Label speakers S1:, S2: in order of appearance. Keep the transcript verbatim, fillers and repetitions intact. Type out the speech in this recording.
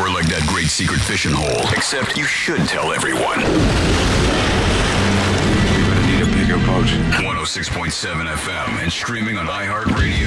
S1: More like that great secret fishing hole, except you should tell everyone.
S2: You're gonna need a bigger boat.
S1: one oh six point seven F M and streaming on iHeartRadio.